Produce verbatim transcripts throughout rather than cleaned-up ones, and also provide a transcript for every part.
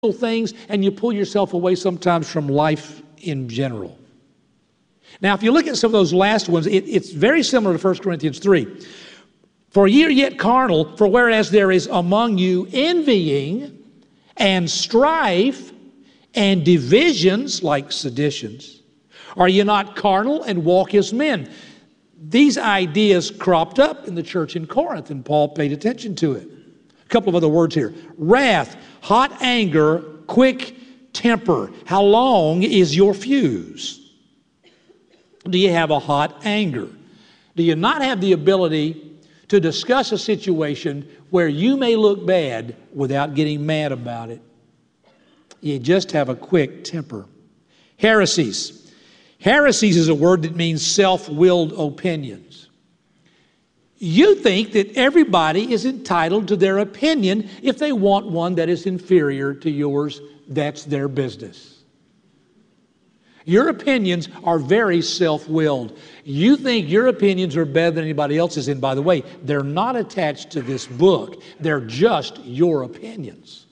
things, and you pull yourself away sometimes from life in general. Now, if you look at some of those last ones, it, it's very similar to First Corinthians three. For ye are yet carnal, for whereas there is among you envying and strife and divisions like seditions, are ye not carnal and walk as men? These ideas cropped up in the church in Corinth, and Paul paid attention to it. A couple of other words here. Wrath, hot anger, quick temper. How long is your fuse? Do you have a hot anger? Do you not have the ability to discuss a situation where you may look bad without getting mad about it? You just have a quick temper. Heresies. Heresies is a word that means self-willed opinions. You think that everybody is entitled to their opinion. If they want one that is inferior to yours, that's their business. Your opinions are very self-willed. You think your opinions are better than anybody else's, and by the way, they're not attached to this book. They're just your opinions.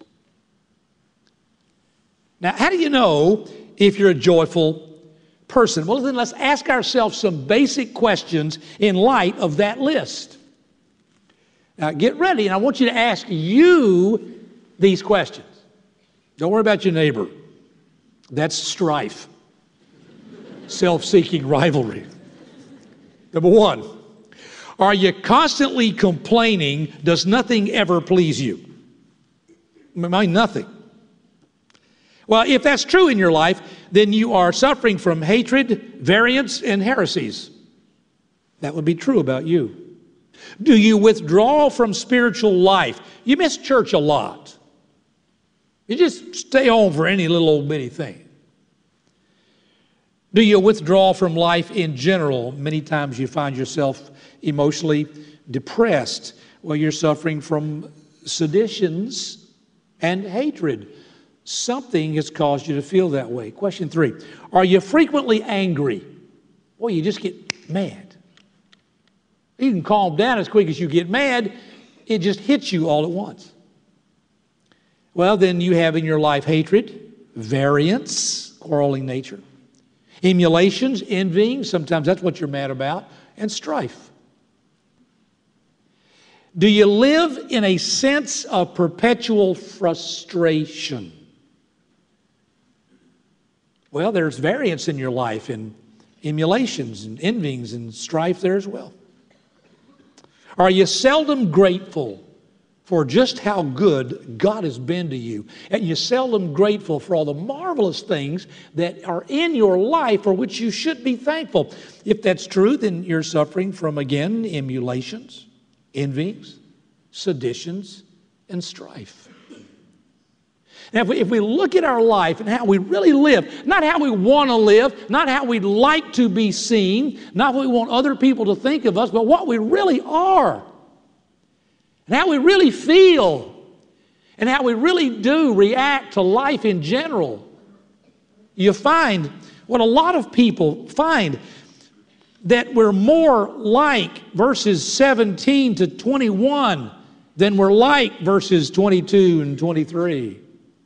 Now, how do you know if you're a joyful person? Well, then let's ask ourselves some basic questions in light of that list. Now, get ready, and I want you to ask you these questions. Don't worry about your neighbor. That's strife. Self-seeking rivalry. Number one, are you constantly complaining? Does nothing ever please you? I mean, nothing. Well, if that's true in your life, then you are suffering from hatred, variance, and heresies. That would be true about you. Do you withdraw from spiritual life? You miss church a lot. You just stay home for any little old bitty thing. Do you withdraw from life in general? Many times you find yourself emotionally depressed. Well, you're suffering from seditions and hatred. Something has caused you to feel that way. Question three, are you frequently angry? Well, you just get mad. You can calm down as quick as you get mad. It just hits you all at once. Well, then you have in your life hatred, variance, quarreling nature, emulations, envying, sometimes that's what you're mad about, and strife. Do you live in a sense of perpetual frustration? Well, there's variance in your life, and emulations and envyings and strife there as well. Are you seldom grateful for just how good God has been to you? And you're seldom grateful for all the marvelous things that are in your life for which you should be thankful. If that's true, then you're suffering from, again, emulations, envyings, seditions, and strife. Now, if we, if we look at our life and how we really live, not how we want to live, not how we'd like to be seen, not what we want other people to think of us, but what we really are, and how we really feel, and how we really do react to life in general, you find what a lot of people find, that we're more like verses seventeen to twenty-one than we're like verses twenty-two and twenty-three.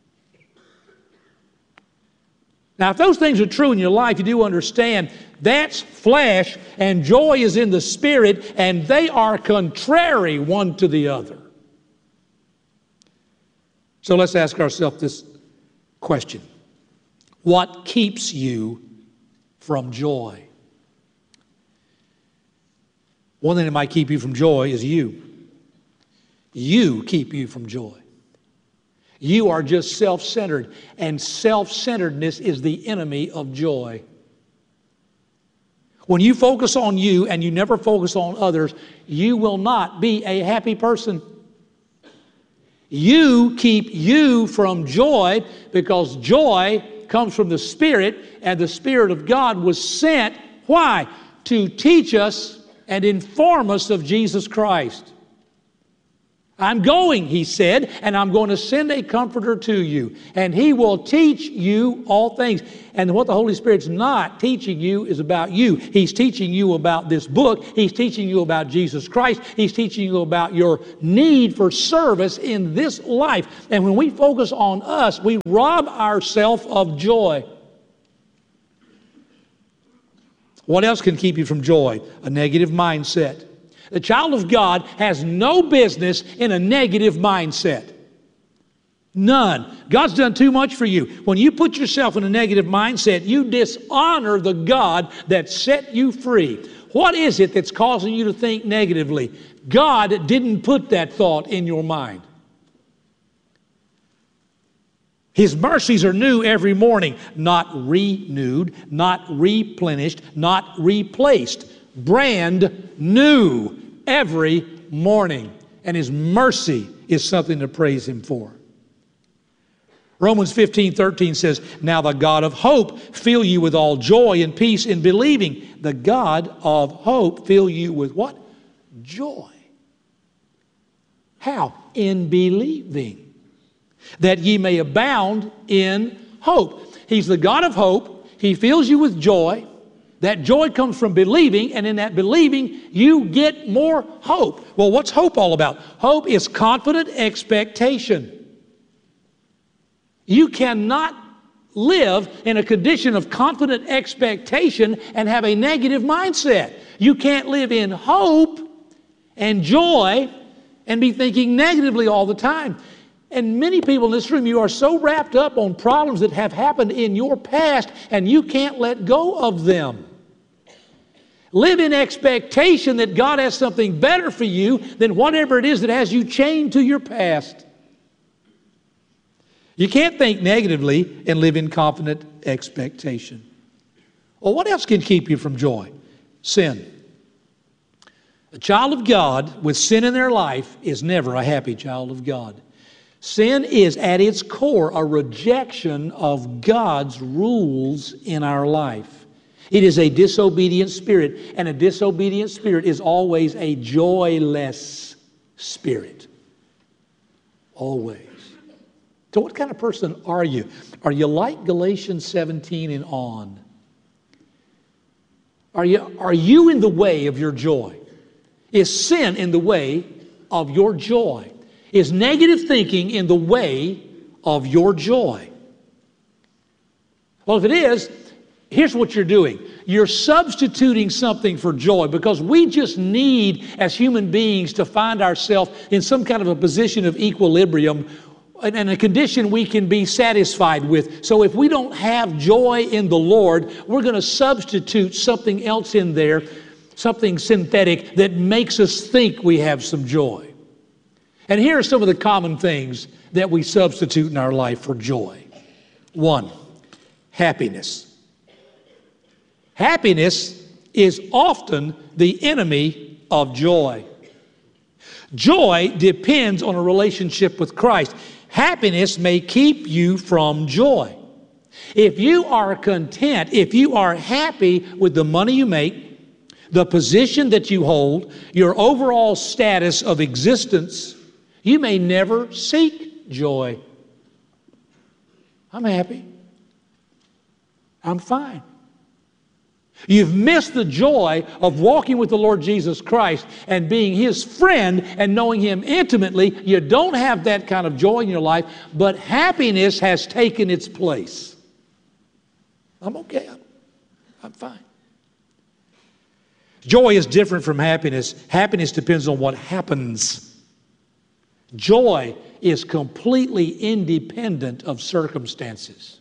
Now, if those things are true in your life, you do understand that's flesh and joy is in the spirit, and they are contrary one to the other. So let's ask ourselves this question. What keeps you from joy? One thing that might keep you from joy is you. You keep you from joy. You are just self-centered, and self-centeredness is the enemy of joy. When you focus on you and you never focus on others, you will not be a happy person. You keep you from joy because joy comes from the Spirit, and the Spirit of God was sent, why? To teach us and inform us of Jesus Christ. I'm going, he said, and I'm going to send a comforter to you, and he will teach you all things. And what the Holy Spirit's not teaching you is about you. He's teaching you about this book. He's teaching you about Jesus Christ. He's teaching you about your need for service in this life. And when we focus on us, we rob ourselves of joy. What else can keep you from joy? A negative mindset. The child of God has no business in a negative mindset. None. God's done too much for you. When you put yourself in a negative mindset, you dishonor the God that set you free. What is it that's causing you to think negatively? God didn't put that thought in your mind. His mercies are new every morning, not renewed, not replenished, not replaced. Brand new every morning. And His mercy is something to praise Him for. Romans fifteen thirteen says, now the God of hope fill you with all joy and peace in believing. The God of hope fill you with what? Joy. How? In believing. That ye may abound in hope. He's the God of hope. He fills you with joy. That joy comes from believing, and in that believing, you get more hope. Well, what's hope all about? Hope is confident expectation. You cannot live in a condition of confident expectation and have a negative mindset. You can't live in hope and joy and be thinking negatively all the time. And many people in this room, you are so wrapped up on problems that have happened in your past, and you can't let go of them. Live in expectation that God has something better for you than whatever it is that has you chained to your past. You can't think negatively and live in confident expectation. Well, what else can keep you from joy? Sin. A child of God with sin in their life is never a happy child of God. Sin is at its core a rejection of God's rules in our life. It is a disobedient spirit, and a disobedient spirit is always a joyless spirit. Always. So what kind of person are you? Are you like Galatians seventeen and on? Are you, are you in the way of your joy? Is sin in the way of your joy? Is negative thinking in the way of your joy? Well, if it is, here's what you're doing. You're substituting something for joy, because we just need, as human beings, to find ourselves in some kind of a position of equilibrium and a condition we can be satisfied with. So if we don't have joy in the Lord, we're going to substitute something else in there, something synthetic that makes us think we have some joy. And here are some of the common things that we substitute in our life for joy. One, happiness. Happiness is often the enemy of joy. Joy depends on a relationship with Christ. Happiness may keep you from joy. If you are content, if you are happy with the money you make, the position that you hold, your overall status of existence, you may never seek joy. I'm happy. I'm fine. You've missed the joy of walking with the Lord Jesus Christ and being His friend and knowing Him intimately. You don't have that kind of joy in your life, but happiness has taken its place. I'm okay. I'm, I'm fine. Joy is different from happiness. Happiness depends on what happens. Joy is completely independent of circumstances.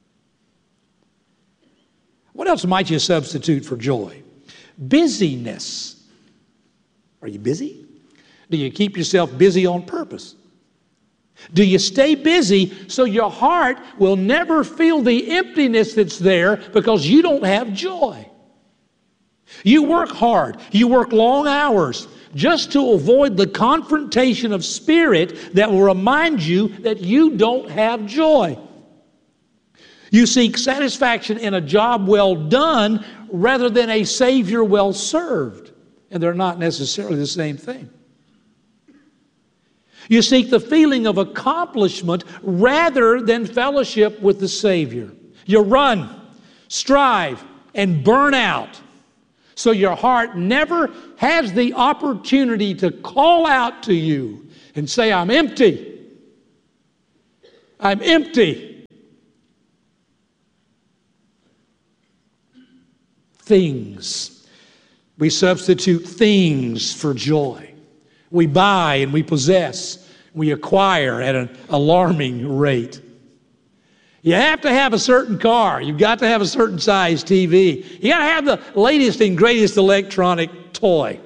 What else might you substitute for joy? Busyness. Are you busy? Do you keep yourself busy on purpose? Do you stay busy so your heart will never feel the emptiness that's there because you don't have joy? You work hard. You work long hours just to avoid the confrontation of spirit that will remind you that you don't have joy. You seek satisfaction in a job well done rather than a Savior well served. And they're not necessarily the same thing. You seek the feeling of accomplishment rather than fellowship with the Savior. You run, strive, and burn out, so your heart never has the opportunity to call out to you and say, I'm empty. I'm empty. Things. We substitute things for joy. We buy and we possess. We acquire at an alarming rate. You have to have a certain car. You've got to have a certain size T V. You got to have the latest and greatest electronic toy.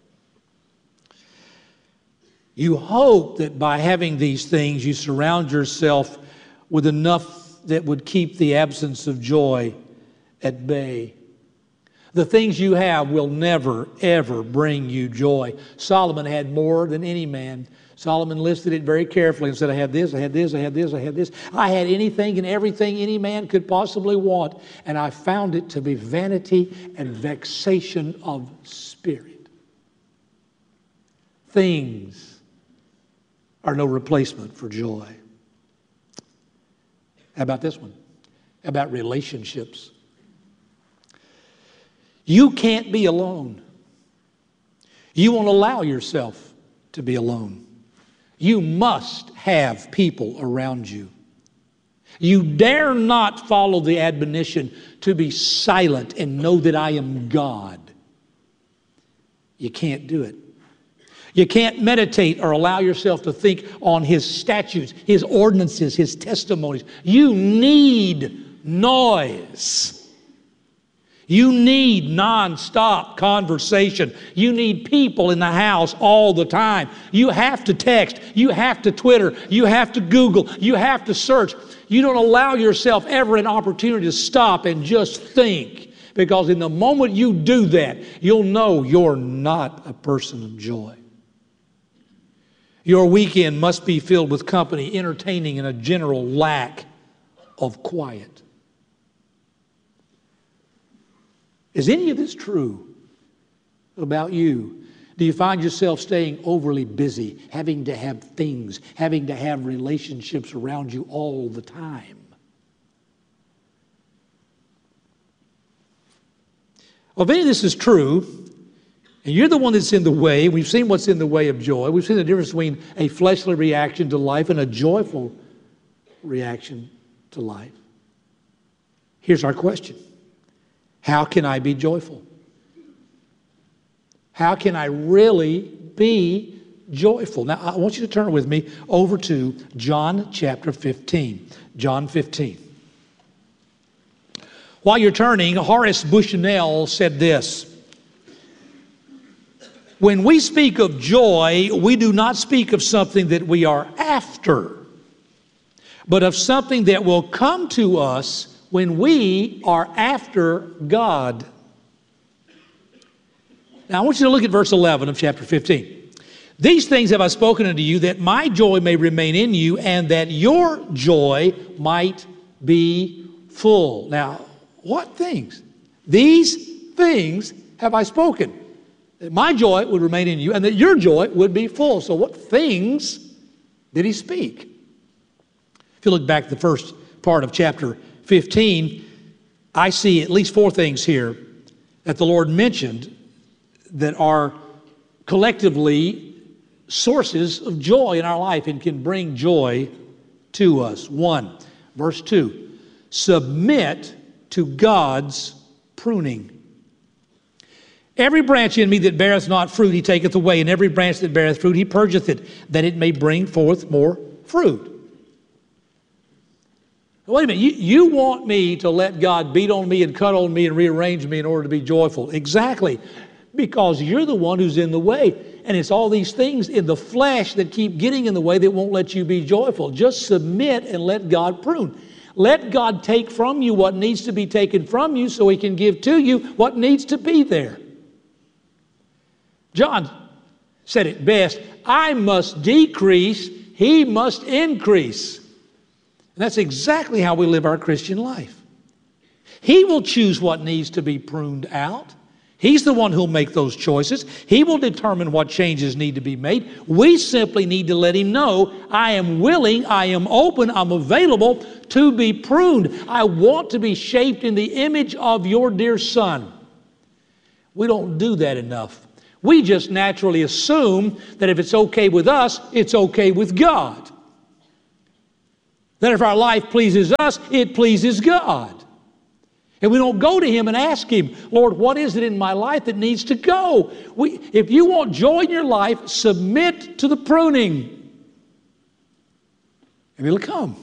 You hope that by having these things, you surround yourself with enough that would keep the absence of joy at bay. The things you have will never, ever bring you joy. Solomon had more than any man. Solomon listed it very carefully and said, I had this, I had this, I had this, I had this. I had anything and everything any man could possibly want, and I found it to be vanity and vexation of spirit. Things are no replacement for joy. How about this one? How about relationships? You can't be alone. You won't allow yourself to be alone. You must have people around you. You dare not follow the admonition to be silent and know that I am God. You can't do it. You can't meditate or allow yourself to think on His statutes, His ordinances, His testimonies. You need noise. You need nonstop conversation. You need people in the house all the time. You have to text. You have to Twitter. You have to Google. You have to search. You don't allow yourself ever an opportunity to stop and just think. Because in the moment you do that, you'll know you're not a person of joy. Your weekend must be filled with company, entertaining, and a general lack of quiet. Is any of this true about you? Do you find yourself staying overly busy, having to have things, having to have relationships around you all the time? Well, if any of this is true, and you're the one that's in the way, we've seen what's in the way of joy. We've seen the difference between a fleshly reaction to life and a joyful reaction to life. Here's our question. How can I be joyful? How can I really be joyful? Now, I want you to turn with me over to John chapter fifteen. John fifteen. While you're turning, Horace Bushnell said this: when we speak of joy, we do not speak of something that we are after, but of something that will come to us when we are after God. Now I want you to look at verse eleven of chapter fifteen. These things have I spoken unto you, that my joy may remain in you, and that your joy might be full. Now, what things? These things have I spoken, that my joy would remain in you, and that your joy would be full. So what things did he speak? If you look back at the first part of chapter fifteen, I see at least four things here that the Lord mentioned that are collectively sources of joy in our life and can bring joy to us. One, verse two, submit to God's pruning. Every branch in me that beareth not fruit, he taketh away, and every branch that beareth fruit, he purgeth it, that it may bring forth more fruit. Wait a minute, you, you want me to let God beat on me and cut on me and rearrange me in order to be joyful. Exactly, because you're the one who's in the way. And it's all these things in the flesh that keep getting in the way that won't let you be joyful. Just submit and let God prune. Let God take from you what needs to be taken from you so He can give to you what needs to be there. John said it best, I must decrease, He must increase. And that's exactly how we live our Christian life. He will choose what needs to be pruned out. He's the one who'll make those choices. He will determine what changes need to be made. We simply need to let Him know, I am willing, I am open, I'm available to be pruned. I want to be shaped in the image of your dear Son. We don't do that enough. We just naturally assume that if it's okay with us, it's okay with God. That if our life pleases us, it pleases God. And we don't go to Him and ask Him, Lord, what is it in my life that needs to go? We, if you want joy in your life, submit to the pruning. And it'll come.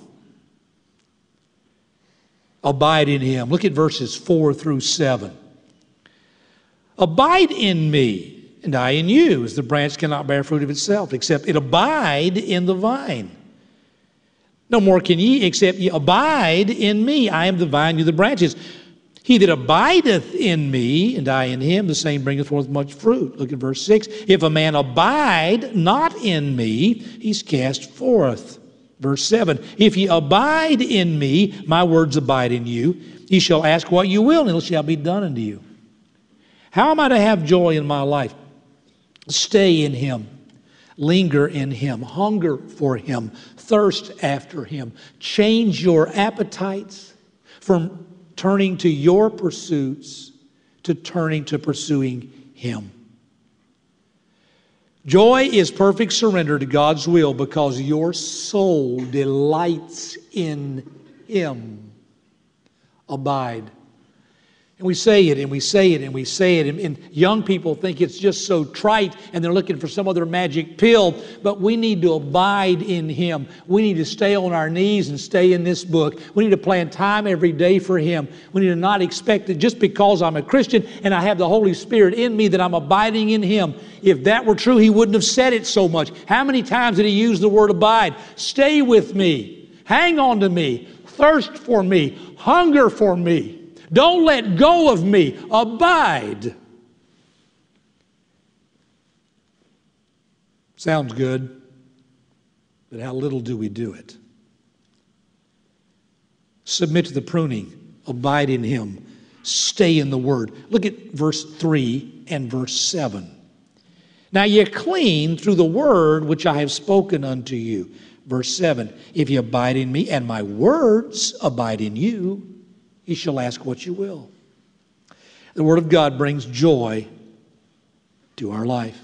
Abide in Him. Look at verses four through seven. Abide in me, and I in you, as the branch cannot bear fruit of itself, except it abide in the vine. No more can ye, except ye abide in me. I am the vine, you the branches. He that abideth in me, and I in him, the same bringeth forth much fruit. Look at verse six. If a man abide not in me, he's cast forth. Verse seven. If ye abide in me, my words abide in you, ye shall ask what you will, and it shall be done unto you. How am I to have joy in my life? Stay in Him. Linger in Him. Hunger for Him. Thirst after Him. Change your appetites from turning to your pursuits to turning to pursuing Him. Joy is perfect surrender to God's will because your soul delights in Him. Abide. And we say it, and we say it, and we say it, and, and young people think it's just so trite, and they're looking for some other magic pill, but we need to abide in Him. We need to stay on our knees and stay in this book. We need to plan time every day for Him. We need to not expect that just because I'm a Christian and I have the Holy Spirit in me that I'm abiding in Him. If that were true, He wouldn't have said it so much. How many times did He use the word abide? Stay with me. Hang on to me. Thirst for me. Hunger for me. Don't let go of me. Abide. Sounds good, but how little do we do it? Submit to the pruning. Abide in Him. Stay in the Word. Look at verse three and verse seven. Now ye clean through the word which I have spoken unto you. Verse seven. If ye abide in me and my words abide in you, ye shall ask what you will. The Word of God brings joy to our life.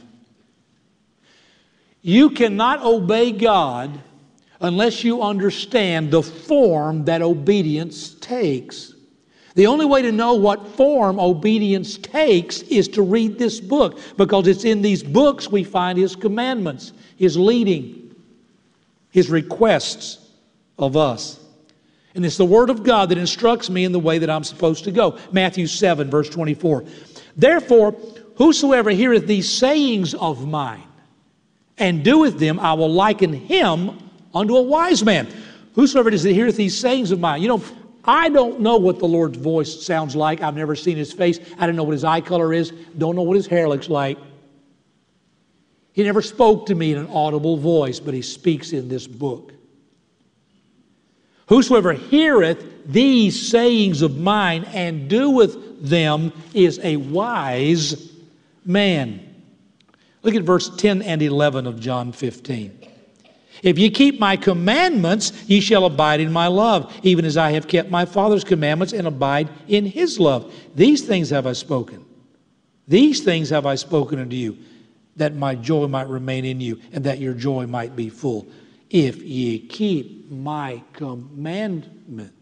You cannot obey God unless you understand the form that obedience takes. The only way to know what form obedience takes is to read this book, because it's in these books we find His commandments, His leading, His requests of us. And it's the Word of God that instructs me in the way that I'm supposed to go. Matthew seven, verse twenty-four. Therefore, whosoever heareth these sayings of mine and doeth them, I will liken him unto a wise man. Whosoever does heareth these sayings of mine. You know, I don't know what the Lord's voice sounds like. I've never seen His face. I don't know what His eye color is. Don't know what His hair looks like. He never spoke to me in an audible voice, but He speaks in this book. Whosoever heareth these sayings of mine and doeth them is a wise man. Look at verse ten and eleven of John fifteen. If ye keep my commandments, ye shall abide in my love, even as I have kept my Father's commandments and abide in His love. These things have I spoken. These things have I spoken unto you, that my joy might remain in you, and that your joy might be full. If ye keep my commandments.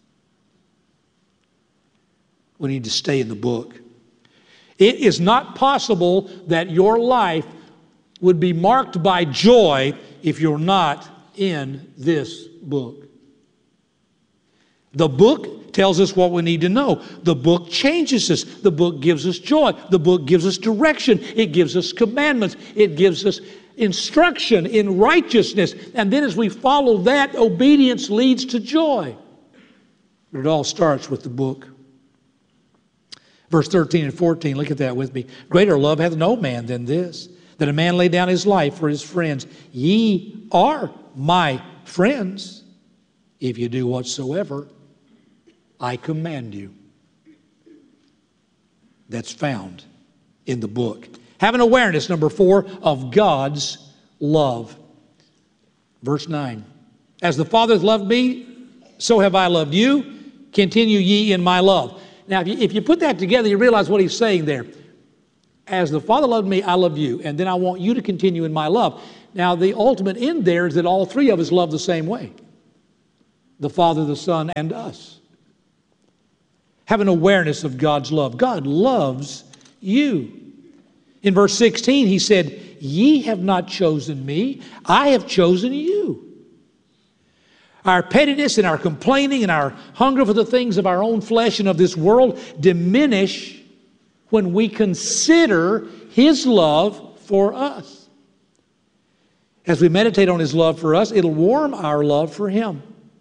We need to stay in the book. It is not possible that your life would be marked by joy if you're not in this book. The book tells us what we need to know. The book changes us. The book gives us joy. The book gives us direction. It gives us commandments. It gives us instruction in righteousness. And then as we follow that, obedience leads to joy. But it all starts with the book. Verse thirteen and fourteen, look at that with me. Greater love hath no man than this, that a man lay down his life for his friends. Ye are my friends, if you do whatsoever I command you. that's found in the book. Have an awareness, number four, of God's love. Verse nine. As the Father hath loved me, so have I loved you. Continue ye in my love. Now, if you, if you put that together, you realize what he's saying there. As the Father loved me, I love you. And then I want you to continue in my love. Now, the ultimate end there is that all three of us love the same way. The Father, the Son, and us. Have an awareness of God's love. God loves you. In verse sixteen, he said, ye have not chosen me, I have chosen you. Our pettiness and our complaining and our hunger for the things of our own flesh and of this world diminish when we consider his love for us. As we meditate on his love for us, it'll warm our love for him.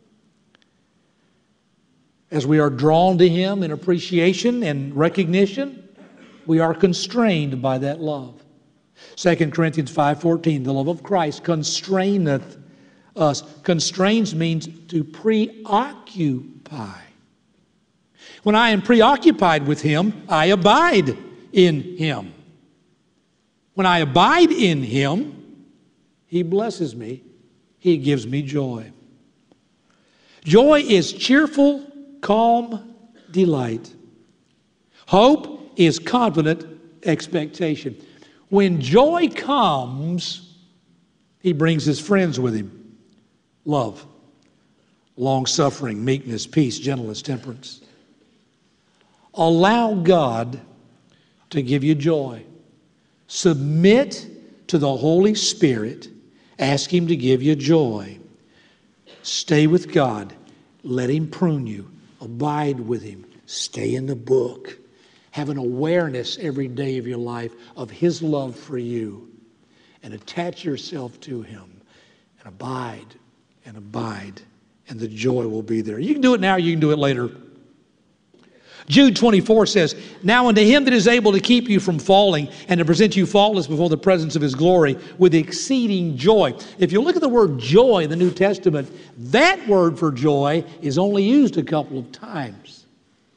As we are drawn to him in appreciation and recognition, we are constrained by that love. Second Corinthians five fourteen, the love of Christ constraineth us. Constrains means to preoccupy. When I am preoccupied with him, I abide in him. When I abide in him, he blesses me. He gives me joy. Joy is cheerful, calm delight. Hope is confident expectation. When joy comes, he brings his friends with him. Love, long-suffering, meekness, peace, gentleness, temperance. Allow God to give you joy. Submit to the Holy Spirit. Ask him to give you joy. Stay with God. Let him prune you. Abide with him. Stay in the book. Have an awareness every day of your life of his love for you. And attach yourself to him. And abide and abide. And the joy will be there. You can do it now, you can do it later. Jude twenty-four says, now unto him that is able to keep you from falling and to present you faultless before the presence of his glory with exceeding joy. If you look at the word joy in the New Testament, that word for joy is only used a couple of times.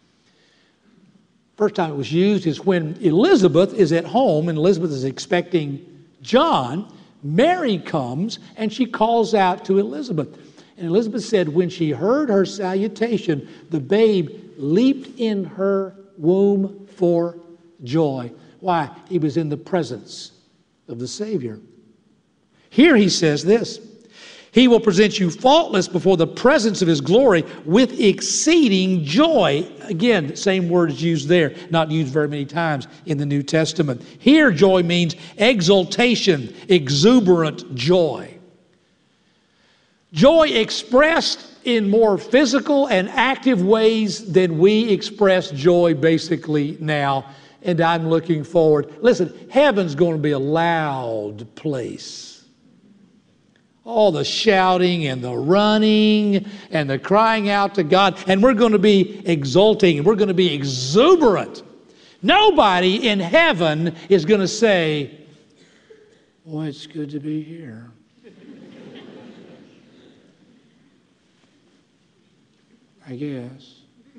First time it was used is when Elizabeth is at home and Elizabeth is expecting John. Mary comes and she calls out to Elizabeth. And Elizabeth said when she heard her salutation, the babe leaped in her womb for joy. Why? He was in the presence of the Savior. Here he says this, he will present you faultless before the presence of his glory with exceeding joy. Again, same word is used there, not used very many times in the New Testament. Here, joy means exultation, exuberant joy. Joy expressed in more physical and active ways than we express joy basically now. And I'm looking forward. Listen, heaven's going to be a loud place. All the shouting and the running and the crying out to God. And we're going to be exulting. We're going to be exuberant. Nobody in heaven is going to say, boy, it's good to be here. I guess.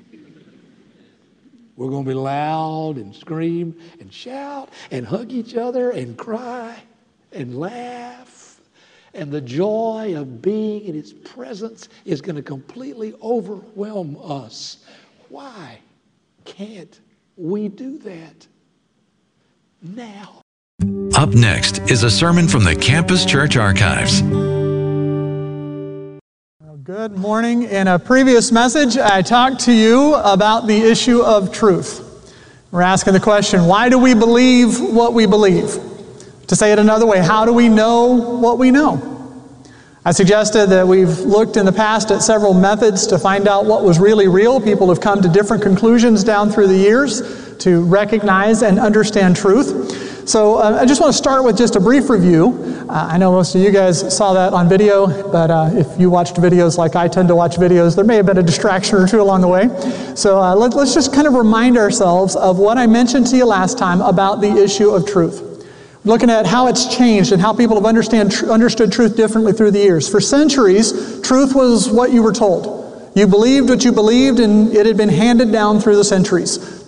We're going to be loud and scream and shout and hug each other and cry and laugh. And the joy of being in his presence is going to completely overwhelm us. Why can't we do that now? Up next is a sermon from the Campus Church Archives. Good morning. In a previous message, I talked to you about the issue of truth. We're asking the question, why do we believe what we believe? To say it another way, how do we know what we know? I suggested that we've looked in the past at several methods to find out what was really real. People have come to different conclusions down through the years to recognize and understand truth. So uh, I just want to start with just a brief review. Uh, I know most of you guys saw that on video, but uh, if you watched videos like I tend to watch videos, there may have been a distraction or two along the way. So uh, let, let's just kind of remind ourselves of what I mentioned to you last time about the issue of truth. Looking at how it's changed and how people have understand, tr- understood truth differently through the years. For centuries, truth was what you were told. You believed what you believed, and it had been handed down through the centuries.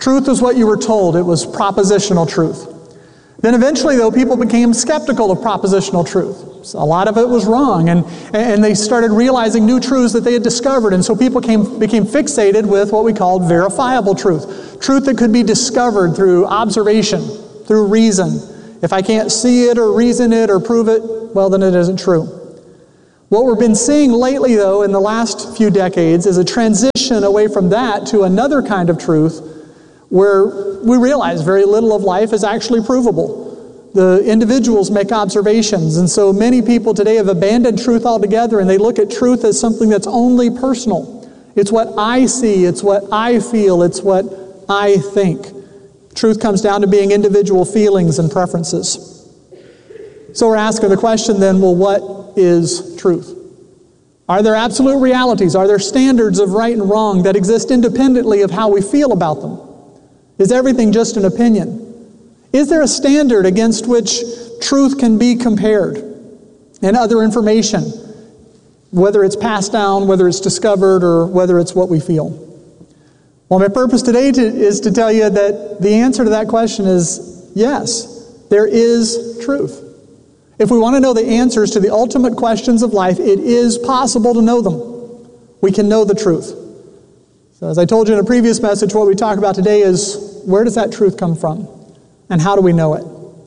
Truth was what you were told. It was propositional truth. Then eventually, though, people became skeptical of propositional truth. So a lot of it was wrong, and, and they started realizing new truths that they had discovered, and so people came, became fixated with what we called verifiable truth. Truth that could be discovered through observation, through reason. If I can't see it or reason it or prove it, well, then it isn't true. What we've been seeing lately, though, in the last few decades is a transition away from that to another kind of truth where we realize very little of life is actually provable. The individuals make observations, and so many people today have abandoned truth altogether, and they look at truth as something that's only personal. It's what I see, it's what I feel, it's what I think. Truth comes down to being individual feelings and preferences. So we're asking the question then, well, what is truth? Are there absolute realities? Are there standards of right and wrong that exist independently of how we feel about them? Is everything just an opinion? Is there a standard against which truth can be compared and other information, whether it's passed down, whether it's discovered, or whether it's what we feel? Well, my purpose today to, is to tell you that the answer to that question is yes, there is truth. If we want to know the answers to the ultimate questions of life, it is possible to know them. We can know the truth. So as I told you in a previous message, what we talk about today is where does that truth come from? And how do we know it?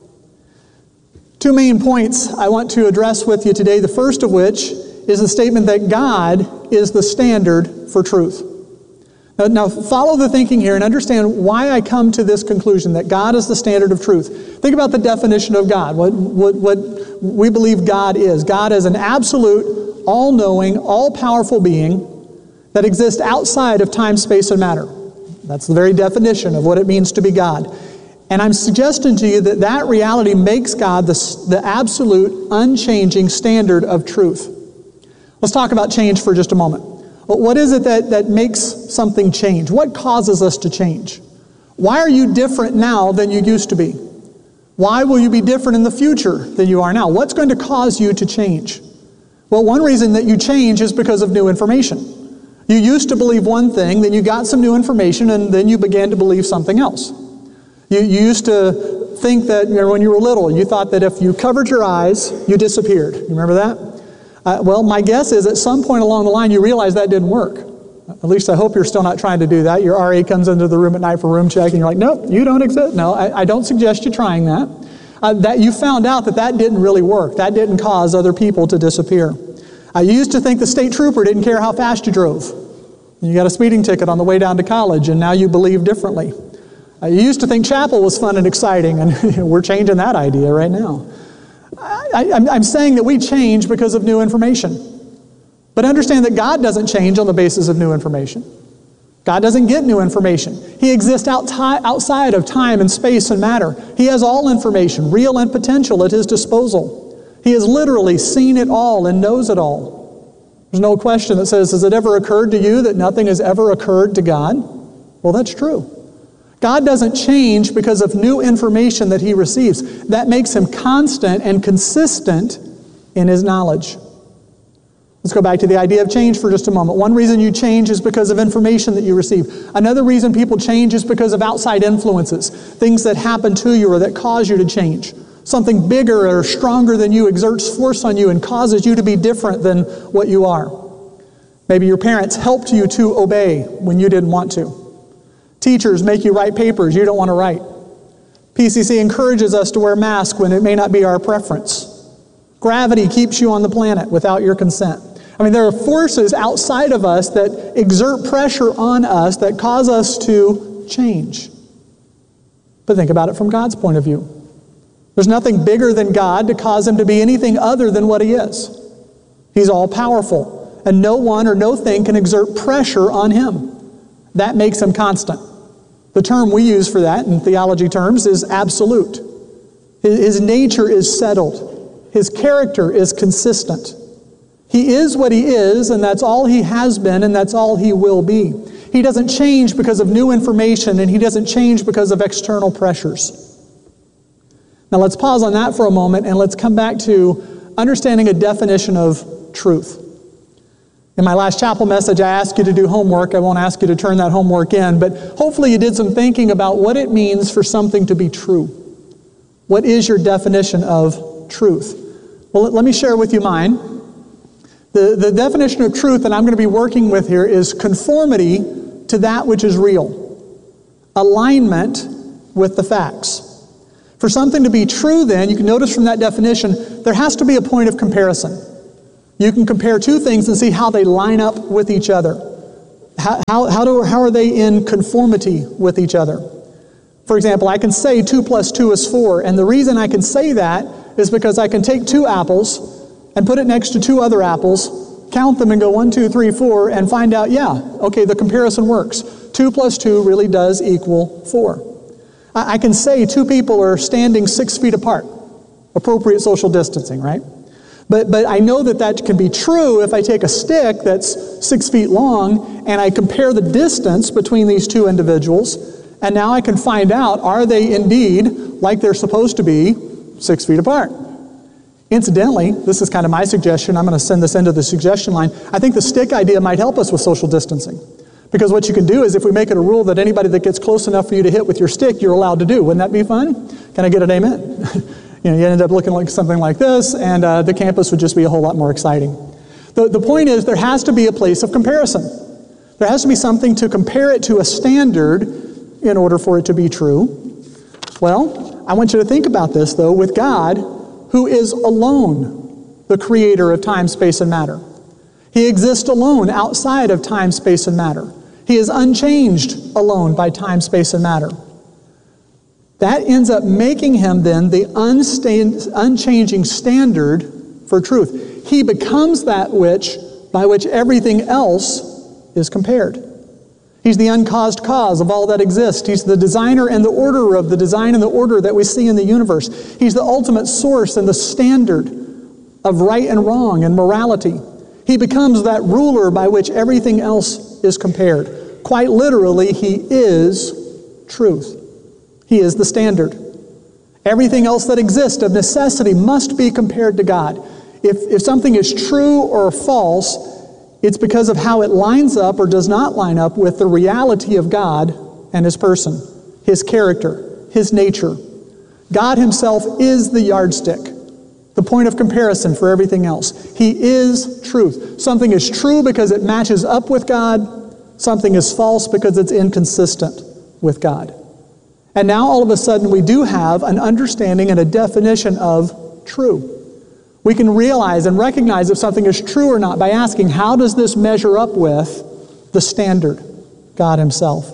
Two main points I want to address with you today, the first of which is the statement that God is the standard for truth. Now, now follow the thinking here and understand why I come to this conclusion that God is the standard of truth. Think about the definition of God, what, what, what we believe God is. God is an absolute, all-knowing, all-powerful being that exists outside of time, space, and matter. That's the very definition of what it means to be God. And I'm suggesting to you that that reality makes God the, the absolute, unchanging standard of truth. Let's talk about change for just a moment. What is it that, that makes something change? What causes us to change? Why are you different now than you used to be? Why will you be different in the future than you are now? What's going to cause you to change? Well, one reason that you change is because of new information. You used to believe one thing, then you got some new information, and then you began to believe something else. You, you used to think that, you know, when you were little, you thought that if you covered your eyes, you disappeared. You remember that? Uh, well, my guess is at some point along the line, you realized that didn't work. At least I hope you're still not trying to do that. Your R A comes into the room at night for room check, and you're like, nope, you don't exist. No, I, I don't suggest you trying that. Uh, that you found out that that didn't really work. That didn't cause other people to disappear. Uh, you used to think the state trooper didn't care how fast you drove. You got a speeding ticket on the way down to college, and now you believe differently. Uh, you used to think chapel was fun and exciting, and we're changing that idea right now. I, I, I'm saying that we change because of new information. But understand that God doesn't change on the basis of new information. God doesn't get new information. He exists out outside of time and space and matter. He has all information, real and potential, at His disposal. He has literally seen it all and knows it all. There's no question that says, has it ever occurred to you that nothing has ever occurred to God? Well, that's true. God doesn't change because of new information that He receives. That makes Him constant and consistent in His knowledge. Let's go back to the idea of change for just a moment. One reason you change is because of information that you receive. Another reason people change is because of outside influences, things that happen to you or that cause you to change. Something bigger or stronger than you exerts force on you and causes you to be different than what you are. Maybe your parents helped you to obey when you didn't want to. Teachers make you write papers you don't want to write. P C C encourages us to wear masks when it may not be our preference. Gravity keeps you on the planet without your consent. I mean, there are forces outside of us that exert pressure on us that cause us to change. But think about it from God's point of view. There's nothing bigger than God to cause Him to be anything other than what He is. He's all-powerful, and no one or no thing can exert pressure on Him. That makes Him constant. The term we use for that in theology terms is absolute. His nature is settled. His character is consistent. He is what He is, and that's all He has been, and that's all He will be. He doesn't change because of new information, and He doesn't change because of external pressures. Now let's pause on that for a moment, and let's come back to understanding a definition of truth. In my last chapel message, I asked you to do homework. I won't ask you to turn that homework in, but hopefully you did some thinking about what it means for something to be true. What is your definition of truth? Well, let me share with you mine. The, the definition of truth that I'm going to be working with here is conformity to that which is real. Alignment with the facts. For something to be true then, you can notice from that definition, there has to be a point of comparison. You can compare two things and see how they line up with each other. How, how, how, do, how are they in conformity with each other? For example, I can say two plus two is four, and the reason I can say that is because I can take two apples and put it next to two other apples, count them and go one, two, three, four, and find out, yeah, okay, the comparison works. Two plus two really does equal four. I, I can say two people are standing six feet apart. Appropriate social distancing, right? But, but I know that that can be true if I take a stick that's six feet long and I compare the distance between these two individuals, and now I can find out, are they indeed, like they're supposed to be, six feet apart? Incidentally, this is kind of my suggestion. I'm going to send this into the suggestion line. I think the stick idea might help us with social distancing. Because what you can do is if we make it a rule that anybody that gets close enough for you to hit with your stick, you're allowed to do. Wouldn't that be fun? Can I get an amen? You know, you end up looking like something like this, and uh, the campus would just be a whole lot more exciting. The, the point is, there has to be a place of comparison. There has to be something to compare it to a standard in order for it to be true. Well, I want you to think about this, though, with God, who is alone the creator of time, space, and matter. He exists alone outside of time, space, and matter. He is unchanged alone by time, space, and matter. That ends up making him then the unstained, unchanging standard for truth. He becomes that which, by which everything else is compared. He's the uncaused cause of all that exists. He's the designer and the orderer of the design and the order that we see in the universe. He's the ultimate source and the standard of right and wrong and morality. He becomes that ruler by which everything else is compared. Quite literally, he is truth. He is the standard. Everything else that exists of necessity must be compared to God. If, if something is true or false, it's because of how it lines up or does not line up with the reality of God and His person, His character, His nature. God Himself is the yardstick, the point of comparison for everything else. He is truth. Something is true because it matches up with God. Something is false because it's inconsistent with God. And now all of a sudden we do have an understanding and a definition of true. We can realize and recognize if something is true or not by asking, how does this measure up with the standard, God Himself?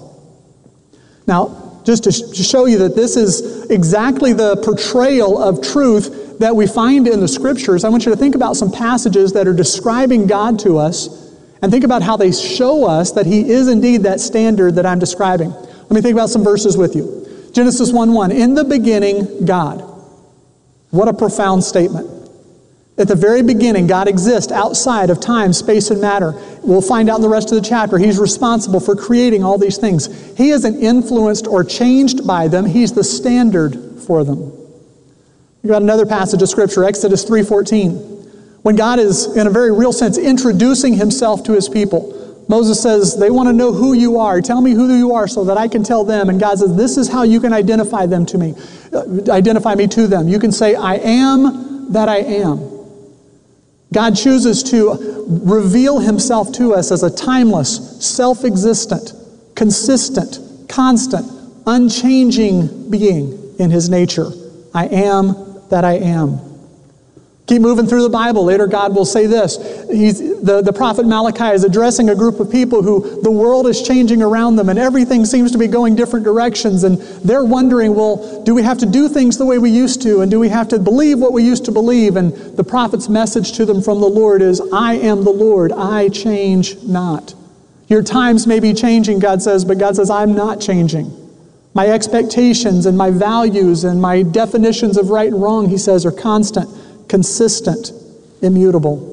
Now, just to show you that this is exactly the portrayal of truth that we find in the Scriptures, I want you to think about some passages that are describing God to us and think about how they show us that He is indeed that standard that I'm describing. Let me think about some verses with you. Genesis one one, in the beginning, God. What a profound statement. At the very beginning, God exists outside of time, space, and matter. We'll find out in the rest of the chapter, He's responsible for creating all these things. He isn't influenced or changed by them. He's the standard for them. We've got another passage of Scripture, Exodus three fourteen. When God is, in a very real sense, introducing Himself to His people, Moses says, they want to know who you are. Tell me who you are so that I can tell them. And God says, this is how you can identify them to me. Uh, identify me to them. You can say, I am that I am. God chooses to reveal Himself to us as a timeless, self-existent, consistent, constant, unchanging being in His nature. I am that I am. Keep moving through the Bible. Later God will say this. He's, the, the prophet Malachi is addressing a group of people who the world is changing around them and everything seems to be going different directions, and they're wondering, well, do we have to do things the way we used to, and do we have to believe what we used to believe? And the prophet's message to them from the Lord is, I am the Lord, I change not. Your times may be changing, God says, but God says, I'm not changing. My expectations and my values and my definitions of right and wrong, He says, are constant, consistent, immutable.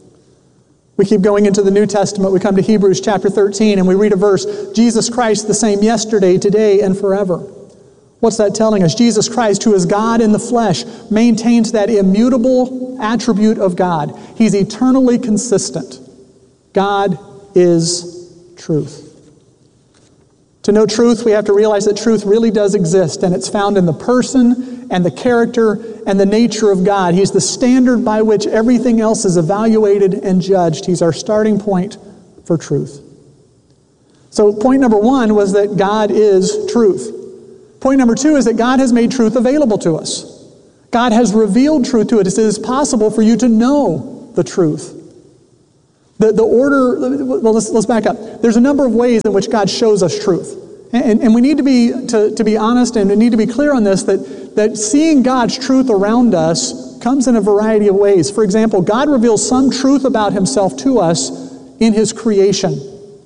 We keep going into the New Testament. We come to Hebrews chapter thirteen and we read a verse, Jesus Christ the same yesterday, today, and forever. What's that telling us? Jesus Christ, who is God in the flesh, maintains that immutable attribute of God. He's eternally consistent. God is truth. To know truth, we have to realize that truth really does exist, and it's found in the person and the character and the nature of God. He's the standard by which everything else is evaluated and judged. He's our starting point for truth. So point number one was that God is truth. Point number two is that God has made truth available to us. God has revealed truth to us. It is possible for you to know the truth. The, the order, well, let's, let's back up. There's a number of ways in which God shows us truth. And, and we need to be, to, to be honest and we need to be clear on this, that, that seeing God's truth around us comes in a variety of ways. For example, God reveals some truth about himself to us in his creation.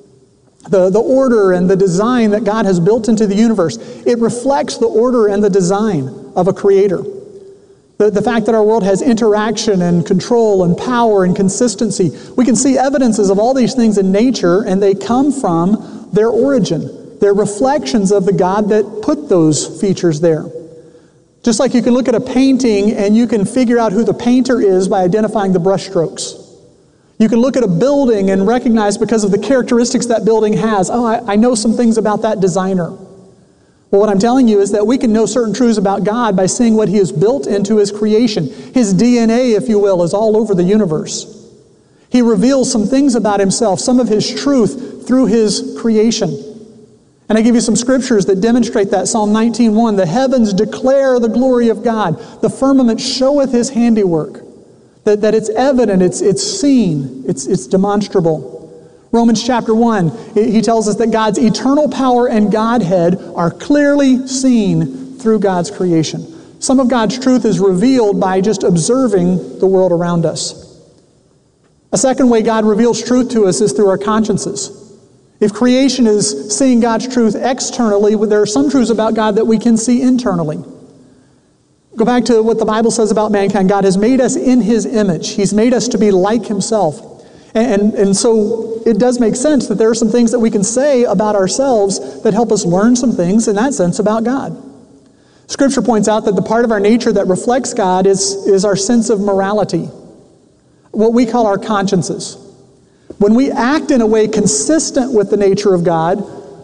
The, the order and the design that God has built into the universe, it reflects the order and the design of a creator. The, the fact that our world has interaction and control and power and consistency. We can see evidences of all these things in nature, and they come from their origin. They're reflections of the God that put those features there. Just like you can look at a painting and you can figure out who the painter is by identifying the brushstrokes. You can look at a building and recognize because of the characteristics that building has, oh, I, I know some things about that designer. Well, what I'm telling you is that we can know certain truths about God by seeing what he has built into his creation. His D N A, if you will, is all over the universe. He reveals some things about himself, some of his truth through his creation. And I give you some scriptures that demonstrate that. Psalm nineteen one, the heavens declare the glory of God. The firmament showeth his handiwork. That, that it's evident, it's, it's seen, it's, it's demonstrable. Romans chapter one, he tells us that God's eternal power and Godhead are clearly seen through God's creation. Some of God's truth is revealed by just observing the world around us. A second way God reveals truth to us is through our consciences. If creation is seeing God's truth externally, there are some truths about God that we can see internally. Go back to what the Bible says about mankind. God has made us in his image. He's made us to be like himself. And, and so it does make sense that there are some things that we can say about ourselves that help us learn some things in that sense about God. Scripture points out that the part of our nature that reflects God is, is our sense of morality, what we call our consciences. When we act in a way consistent with the nature of God,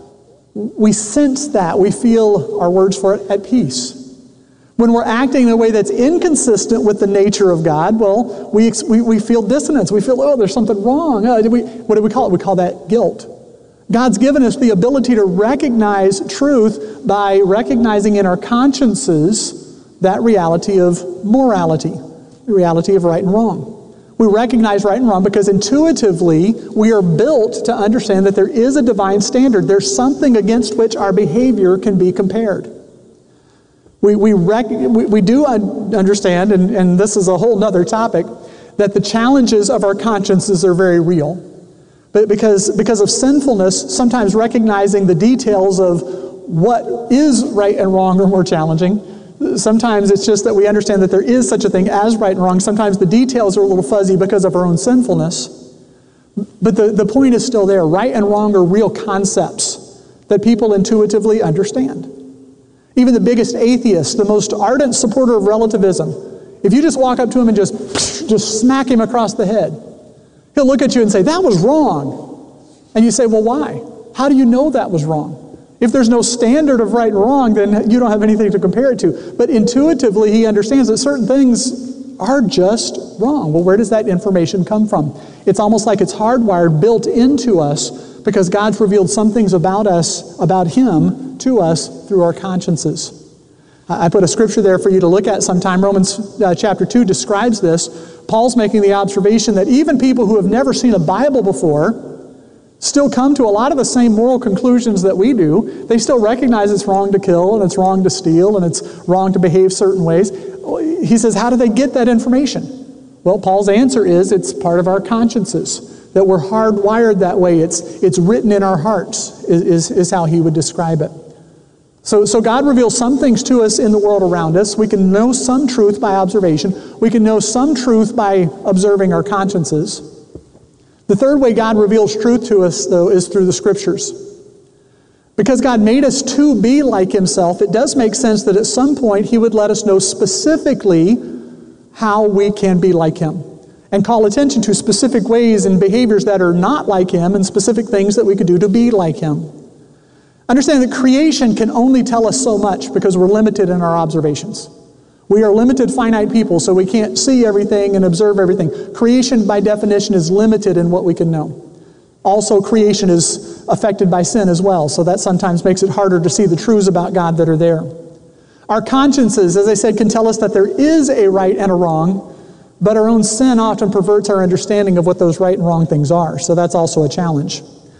we sense that. We feel, our words for it, at peace. When we're acting in a way that's inconsistent with the nature of God, well, we, we, we feel dissonance. We feel, oh, there's something wrong. Oh, did we, what do we call it? We call that guilt. God's given us the ability to recognize truth by recognizing in our consciences that reality of morality, the reality of right and wrong. We recognize right and wrong because intuitively we are built to understand that there is a divine standard. There's something against which our behavior can be compared. We, we, rec- we, we do un- understand, and, and this is a whole nother topic, that the challenges of our consciences are very real. But because, because of sinfulness, sometimes recognizing the details of what is right and wrong are more challenging. Sometimes it's just that we understand that there is such a thing as right and wrong. Sometimes the details are a little fuzzy because of our own sinfulness. But the, the point is still there. Right and wrong are real concepts that people intuitively understand. Even the biggest atheist, the most ardent supporter of relativism, if you just walk up to him and just, just smack him across the head, he'll look at you and say, that was wrong. And you say, well, why? How do you know that was wrong? If there's no standard of right and wrong, then you don't have anything to compare it to. But intuitively, he understands that certain things are just wrong. Well, where does that information come from? It's almost like it's hardwired, built into us, because God's revealed some things about us, about him, to us through our consciences. I put a scripture there for you to look at sometime. Romans uh, chapter two describes this. Paul's making the observation that even people who have never seen a Bible before still come to a lot of the same moral conclusions that we do. They still recognize it's wrong to kill, and it's wrong to steal, and it's wrong to behave certain ways. He says, how do they get that information? Well, Paul's answer is it's part of our consciences. That we're hardwired that way. It's, it's written in our hearts, is, is, is how he would describe it. So, so God reveals some things to us in the world around us. We can know some truth by observation. We can know some truth by observing our consciences. The third way God reveals truth to us, though, is through the Scriptures. Because God made us to be like himself, it does make sense that at some point he would let us know specifically how we can be like him. and call attention to specific ways and behaviors that are not like Him and specific things that we could do to be like Him. Understand that creation can only tell us so much because we're limited in our observations. We are limited, finite people, so we can't see everything and observe everything. Creation, by definition, is limited in what we can know. Also, creation is affected by sin as well, so that sometimes makes it harder to see the truths about God that are there. Our consciences, as I said, can tell us that there is a right and a wrong, but our own sin often perverts our understanding of what those right and wrong things are, so that's also a challenge.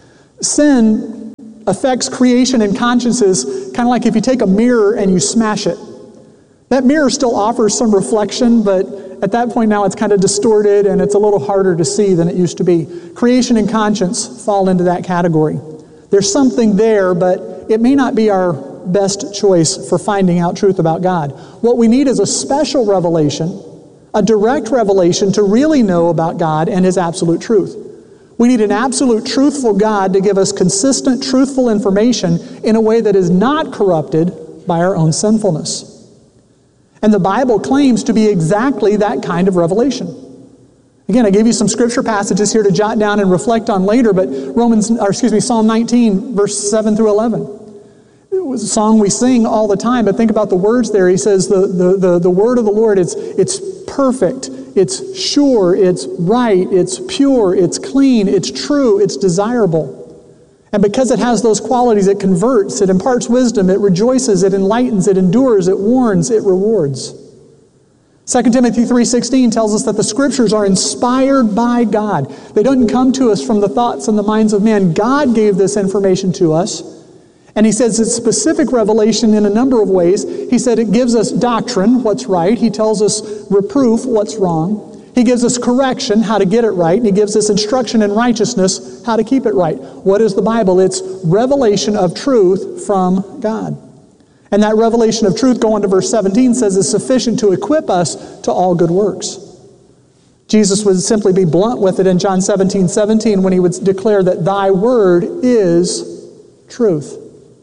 Sin affects creation and consciences kind of like if you take a mirror and you smash it. That mirror still offers some reflection, but at that point now it's kind of distorted and it's a little harder to see than it used to be. Creation and conscience fall into that category. There's something there, but it may not be our best choice for finding out truth about God. What we need is a special revelation, a direct revelation to really know about God and His absolute truth. We need an absolute truthful God to give us consistent, truthful information in a way that is not corrupted by our own sinfulness. And the Bible claims to be exactly that kind of revelation. Again, I gave you some scripture passages here to jot down and reflect on later, but Romans, or excuse me, Psalm nineteen, verse seven through eleven. It was a song we sing all the time, but think about the words there. He says, the, the, the, the word of the Lord, it's, it's perfect, it's sure, it's right, it's pure, it's clean, it's true, it's desirable. And because it has those qualities, it converts, it imparts wisdom, it rejoices, it enlightens, it endures, it warns, it rewards. Second Timothy three sixteen tells us that the Scriptures are inspired by God. They don't come to us from the thoughts and the minds of man. God gave this information to us. And he says it's specific revelation in a number of ways. He said it gives us doctrine, what's right. He tells us reproof, what's wrong. He gives us correction, how to get it right. And He gives us instruction in righteousness, how to keep it right. What is the Bible? It's revelation of truth from God. And that revelation of truth, go on to verse seventeen, says is sufficient to equip us to all good works. Jesus would simply be blunt with it in John seventeen seventeen when He would declare that Thy word is truth.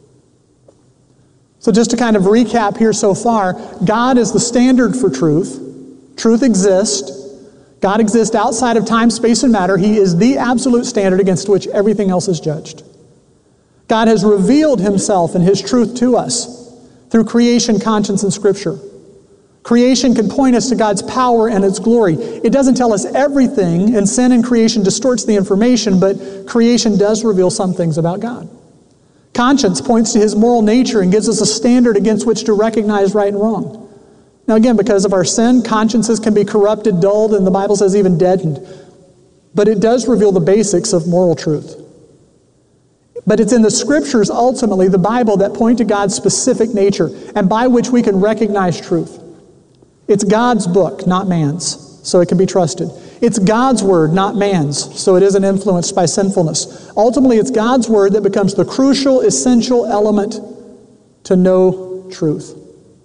So just to kind of recap here so far, God is the standard for truth. Truth exists. God exists outside of time, space, and matter. He is the absolute standard against which everything else is judged. God has revealed Himself and His truth to us through creation, conscience, and Scripture. Creation can point us to God's power and its glory. It doesn't tell us everything, and sin in creation distorts the information, but creation does reveal some things about God. Conscience points to His moral nature and gives us a standard against which to recognize right and wrong. Now again, because of our sin, consciences can be corrupted, dulled, and the Bible says even deadened. But it does reveal the basics of moral truth. But it's in the Scriptures, ultimately, the Bible, that point to God's specific nature and by which we can recognize truth. It's God's book, not man's, so it can be trusted. It's God's word, not man's, so it isn't influenced by sinfulness. Ultimately, it's God's word that becomes the crucial, essential element to know truth.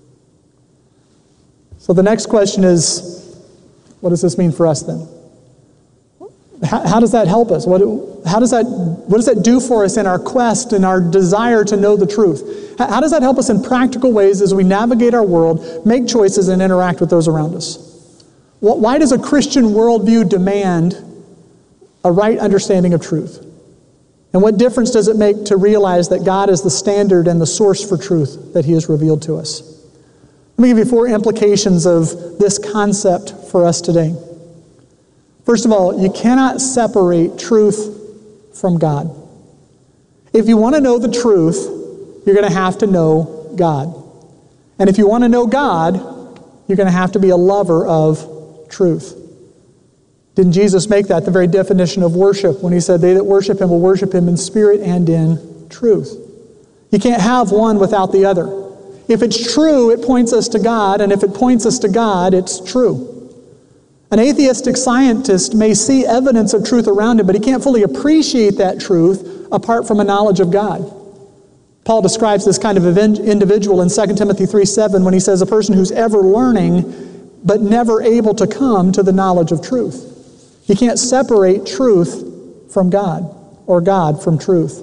So the next question is, what does this mean for us then? How, how does that help us? What, how does that, what does that do for us in our quest and our desire to know the truth? How, how does that help us in practical ways as we navigate our world, make choices, and interact with those around us? What, why does a Christian worldview demand a right understanding of truth? And what difference does it make to realize that God is the standard and the source for truth that He has revealed to us? Let me give you four implications of this concept for us today. First of all, you cannot separate truth from God. If you want to know the truth, you're going to have to know God. And if you want to know God, you're going to have to be a lover of truth. Didn't Jesus make that the very definition of worship when He said, they that worship Him will worship Him in spirit and in truth? You can't have one without the other. If it's true, it points us to God, and if it points us to God, it's true. An atheistic scientist may see evidence of truth around him, but he can't fully appreciate that truth apart from a knowledge of God. Paul describes this kind of individual in Second Timothy three seven when he says, a person who's ever learning, but never able to come to the knowledge of truth. You can't separate truth from God, or God from truth.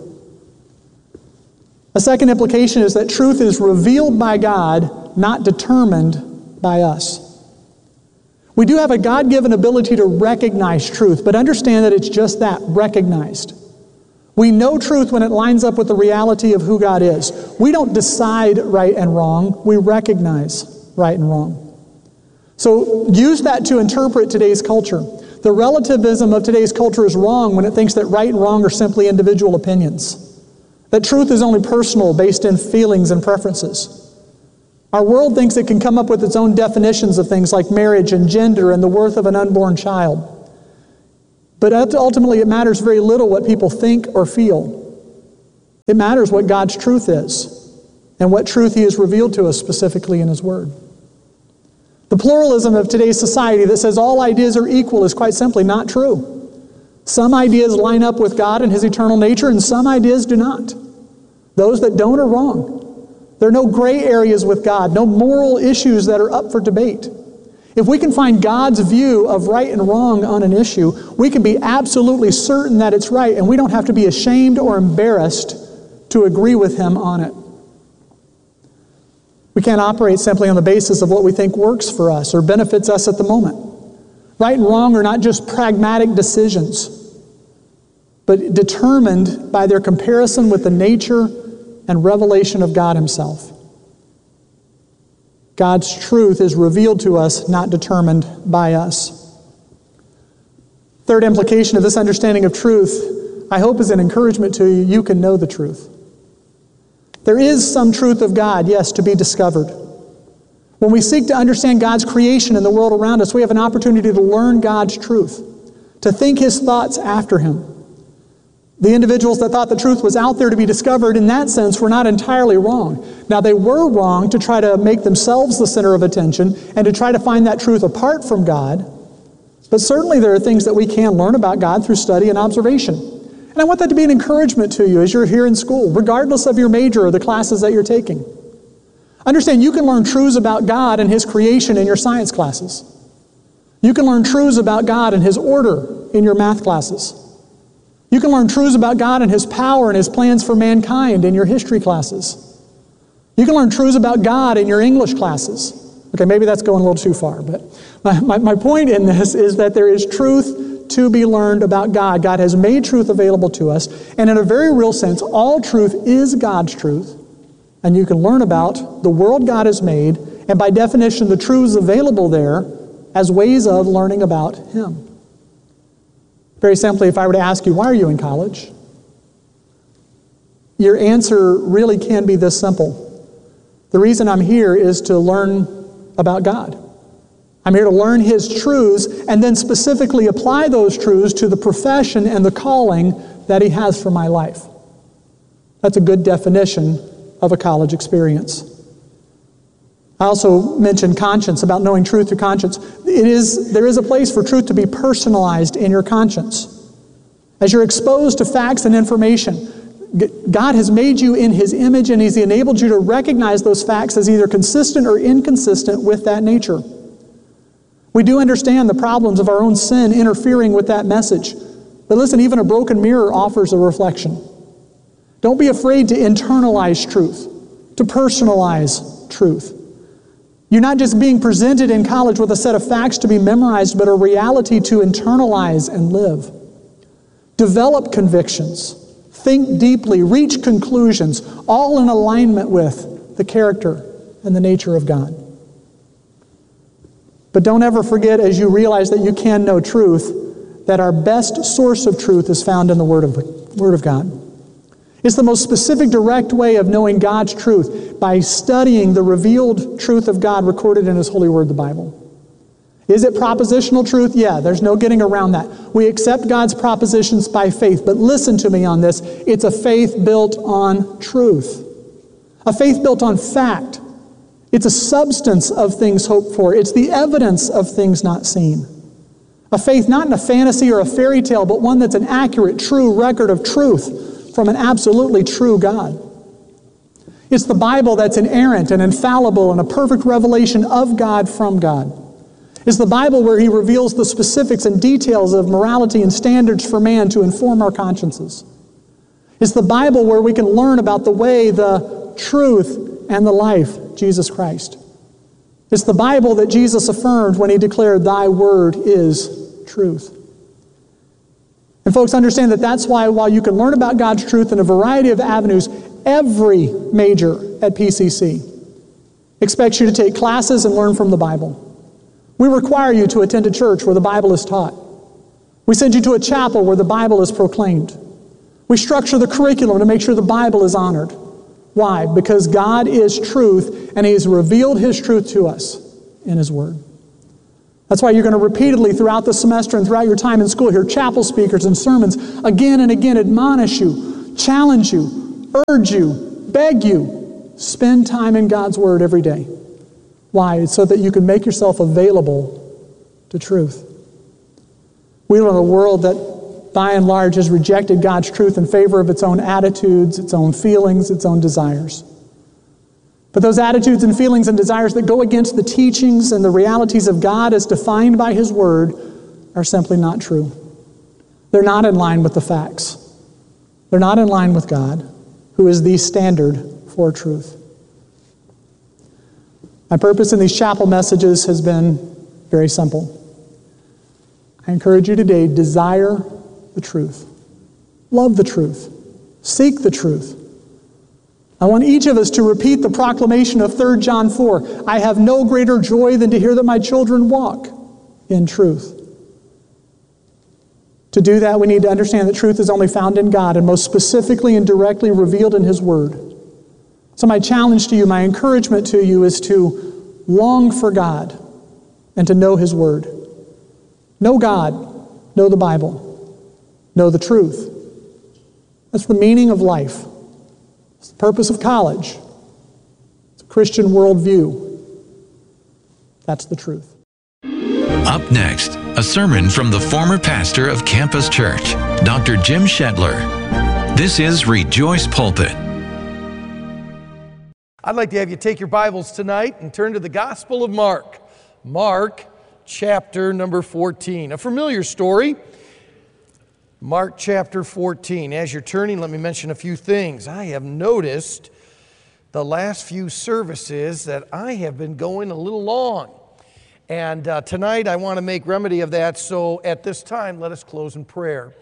A second implication is that truth is revealed by God, not determined by us. We do have a God-given ability to recognize truth, but understand that it's just that, recognized. We know truth when it lines up with the reality of who God is. We don't decide right and wrong, we recognize right and wrong. So use that to interpret today's culture. The relativism of today's culture is wrong when it thinks that right and wrong are simply individual opinions, that truth is only personal, based in feelings and preferences. Our world thinks it can come up with its own definitions of things like marriage and gender and the worth of an unborn child. But ultimately, it matters very little what people think or feel. It matters what God's truth is and what truth He has revealed to us specifically in His Word. The pluralism of today's society that says all ideas are equal is quite simply not true. Some ideas line up with God and His eternal nature, and some ideas do not. Those that don't are wrong. There are no gray areas with God, no moral issues that are up for debate. If we can find God's view of right and wrong on an issue, we can be absolutely certain that it's right, and we don't have to be ashamed or embarrassed to agree with Him on it. We can't operate simply on the basis of what we think works for us or benefits us at the moment. Right and wrong are not just pragmatic decisions, but determined by their comparison with the nature and revelation of God Himself. God's truth is revealed to us, not determined by us. Third implication of this understanding of truth, I hope, is an encouragement to you. You can know the truth. There is some truth of God, yes, to be discovered. When we seek to understand God's creation and the world around us, we have an opportunity to learn God's truth, to think His thoughts after Him. The individuals that thought the truth was out there to be discovered, in that sense, were not entirely wrong. Now, they were wrong to try to make themselves the center of attention and to try to find that truth apart from God. But certainly there are things that we can learn about God through study and observation. And I want that to be an encouragement to you as you're here in school, regardless of your major or the classes that you're taking. Understand, you can learn truths about God and His creation in your science classes. You can learn truths about God and His order in your math classes. You can learn truths about God and His power and His plans for mankind in your history classes. You can learn truths about God in your English classes. Okay, maybe that's going a little too far, but my, my, my point in this is that there is truth to be learned about God. God has made truth available to us, and in a very real sense, all truth is God's truth, and you can learn about the world God has made, and by definition, the truths available there as ways of learning about Him. Very simply, if I were to ask you, why are you in college? Your answer really can be this simple. The reason I'm here is to learn about God. I'm here to learn His truths and then specifically apply those truths to the profession and the calling that He has for my life. That's a good definition of a college experience. I also mentioned conscience, about knowing truth through conscience. It is, there is a place for truth to be personalized in your conscience. As you're exposed to facts and information, God has made you in His image, and He's enabled you to recognize those facts as either consistent or inconsistent with that nature. We do understand the problems of our own sin interfering with that message. But listen, even a broken mirror offers a reflection. Don't be afraid to internalize truth, to personalize truth. You're not just being presented in college with a set of facts to be memorized, but a reality to internalize and live. Develop convictions. Think deeply. Reach conclusions, all in alignment with the character and the nature of God. But don't ever forget, as you realize that you can know truth, that our best source of truth is found in the Word of, Word of God. It's the most specific, direct way of knowing God's truth, by studying the revealed truth of God recorded in His holy word, the Bible. Is it propositional truth? Yeah, there's no getting around that. We accept God's propositions by faith, but listen to me on this. It's a faith built on truth. A faith built on fact. It's a substance of things hoped for. It's the evidence of things not seen. A faith not in a fantasy or a fairy tale, but one that's an accurate, true record of truth from an absolutely true God. It's the Bible that's inerrant and infallible and a perfect revelation of God from God. It's the Bible where He reveals the specifics and details of morality and standards for man to inform our consciences. It's the Bible where we can learn about the way, the truth, and the life, Jesus Christ. It's the Bible that Jesus affirmed when he declared, "Thy word is truth." And folks, understand that that's why, while you can learn about God's truth in a variety of avenues, every major at P C C expects you to take classes and learn from the Bible. We require you to attend a church where the Bible is taught. We send you to a chapel where the Bible is proclaimed. We structure the curriculum to make sure the Bible is honored. Why? Because God is truth, and He has revealed His truth to us in His Word. That's why you're going to repeatedly throughout the semester and throughout your time in school hear chapel speakers and sermons again and again admonish you, challenge you, urge you, beg you, spend time in God's Word every day. Why? It's so that you can make yourself available to truth. We live in a world that, by and large, has rejected God's truth in favor of its own attitudes, its own feelings, its own desires. But those attitudes and feelings and desires that go against the teachings and the realities of God as defined by His Word are simply not true. They're not in line with the facts. They're not in line with God, who is the standard for truth. My purpose in these chapel messages has been very simple. I encourage you today, desire the truth. Love the truth. Seek the truth. I want each of us to repeat the proclamation of Third John four. I have no greater joy than to hear that my children walk in truth. To do that, we need to understand that truth is only found in God, and most specifically and directly revealed in His Word. So my challenge to you, my encouragement to you is to long for God and to know His Word. Know God, know the Bible, know the truth. That's the meaning of life. It's the purpose of college. It's a Christian worldview. That's the truth. Up next, a sermon from the former pastor of Campus Church, Doctor Jim Shetler. This is Rejoice Pulpit. I'd like to have you take your Bibles tonight and turn to the Gospel of Mark. Mark chapter number fourteen. A familiar story. Mark chapter fourteen. As you're turning, let me mention a few things. I have noticed the last few services that I have been going a little long. And uh, tonight I want to make remedy of that. So at this time, let us close in prayer.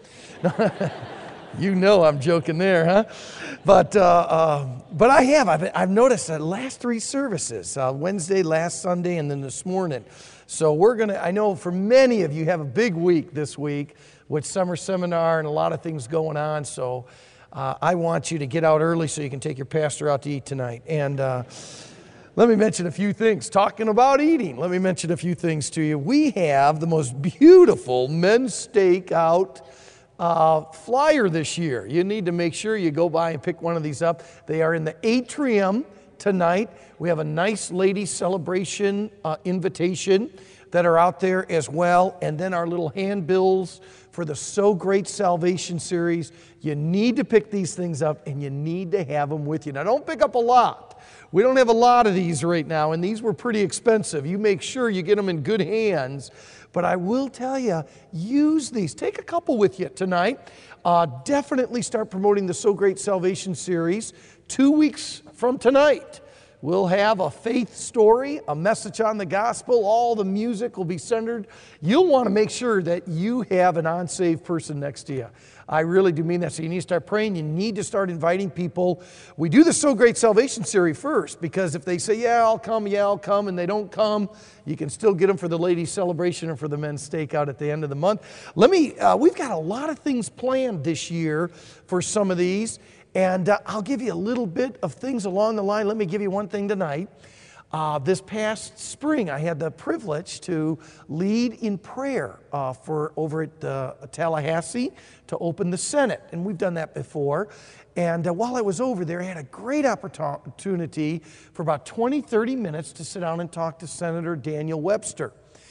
You know I'm joking there, huh? But uh, uh, but I have. I've, I've noticed the last three services, uh, Wednesday, last Sunday, and then this morning. So we're going to, I know for many of you have a big week this week with summer seminar and a lot of things going on. So uh, I want you to get out early so you can take your pastor out to eat tonight. And uh, let me mention a few things. Talking about eating, let me mention a few things to you. We have the most beautiful men's steak out Uh, flyer this year. You need to make sure you go by and pick one of these up. They are in the atrium tonight. We have a nice ladies celebration uh, invitation that are out there as well. And then our little handbills for the So Great Salvation series. You need to pick these things up and you need to have them with you. Now don't pick up a lot. We don't have a lot of these right now, and these were pretty expensive. You make sure you get them in good hands. But I will tell you, use these. Take a couple with you tonight. Uh, definitely start promoting the So Great Salvation series. Two weeks from tonight, we'll have a faith story, a message on the gospel. All the music will be centered. You'll want to make sure that you have an unsaved person next to you. I really do mean that. So you need to start praying. You need to start inviting people. We do the So Great Salvation series first, because if they say, yeah, I'll come, yeah, I'll come, and they don't come, you can still get them for the ladies' celebration or for the men's stakeout at the end of the month. Let me, uh, we've got a lot of things planned this year for some of these, and uh, I'll give you a little bit of things along the line. Let me give you one thing tonight. Uh, this past spring, I had the privilege to lead in prayer uh, for over at uh, Tallahassee to open the Senate, and we've done that before. And uh, while I was over there, I had a great opportunity for about twenty, thirty minutes to sit down and talk to Senator Daniel Webster,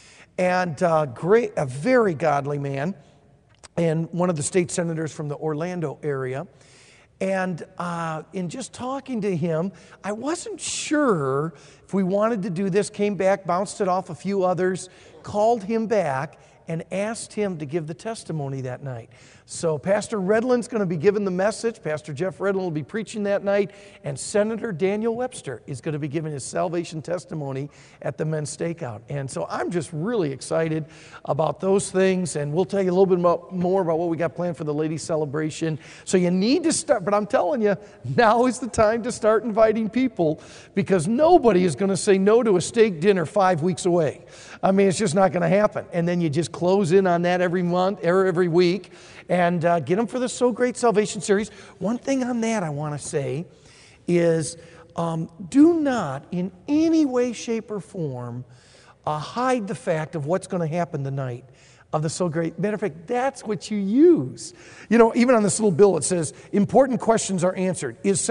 and uh, great, a very godly man, and one of the state senators from the Orlando area. And uh, in just talking to him, I wasn't sure if we wanted to do this, came back, bounced it off a few others, called him back, and asked him to give the testimony that night. So Pastor Redlin's going to be giving the message. Pastor Jeff Redlin will be preaching that night, and Senator Daniel Webster is going to be giving his salvation testimony at the men's stakeout. And so I'm just really excited about those things, and we'll tell you a little bit about, more about what we got planned for the ladies' celebration. So you need to start, but I'm telling you, now is the time to start inviting people, because nobody is going to say no to a steak dinner five weeks away. I mean, it's just not going to happen. And then you just close in on that every month or every week, and uh, get them for the So Great Salvation series. One thing on that I want to say is um, do not in any way, shape, or form uh, hide the fact of what's going to happen tonight of the So Great. Matter of fact, that's what you use. You know, even on this little bill it says, important questions are answered. Is